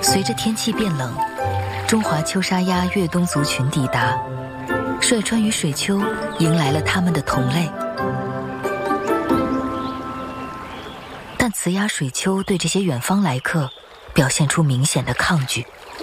随着天气变冷，中华秋沙鸭越冬族群抵达，帅川与水丘迎来了他们的同类。但雌鸭水丘对这些远方来客表现出明显的抗拒。